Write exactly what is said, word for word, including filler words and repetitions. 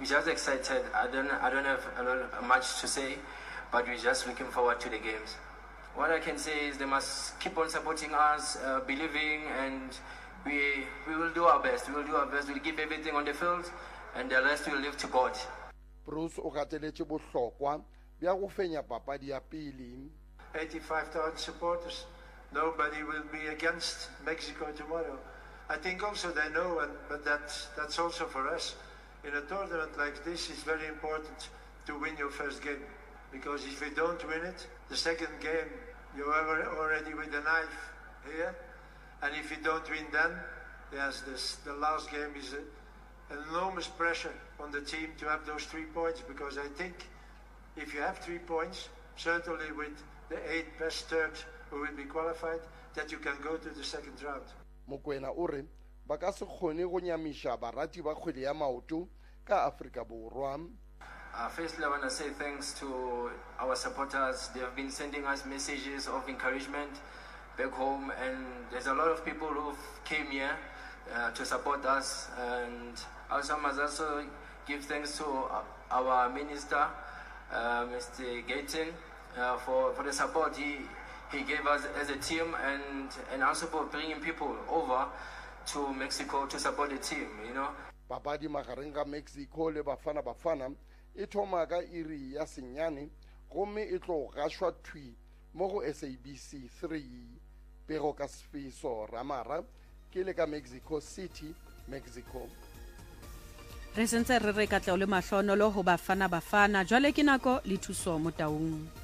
we're just excited. I don't, I don't have a lot, much to say, but we're just looking forward to the games. What I can say is they must keep on supporting us, uh, believing, and we we will do our best. We will do our best. We'll give everything on the field, and the rest will leave to God. Bruce o gateletse bohlokwa bja go fenya papadi ya pele. eighty-five thousand supporters. Nobody will be against Mexico tomorrow. I think also they know, and, but that's, that's also for us. In a tournament like this, it's very important to win your first game. Because if you don't win it, the second game, you're already with a knife here. And if you don't win then, yes, this, the last game is a, an enormous pressure on the team to have those three points. Because I think if you have three points, certainly with the eight best thirds who will be qualified, that you can go to the second round. Mokoena o re ba ka se kgone go nyamisha barati ba kgwele ya maoto ka Afrika Borwa. Uh, firstly, I want to say thanks to our supporters. They have been sending us messages of encouragement back home, and there's a lot of people who came here uh, to support us. And also, I must also give thanks to our minister, uh, Mister Gayton, uh, for, for the support he, he gave us as a team, and, and also for bringing people over to Mexico to support the team, you know. Papadi magareng ga Mexico le Bafana Bafana e thoma ka iri ya senyane gomme e tlo gashwa thwi mo go S A B C three. Pero ka Sfiso Ramara ke le ka Mexico City, Mexico. Re sentse re re ka tla le mahlono lo ho Bafana Bafana jwale ke nako le thuso mo taung.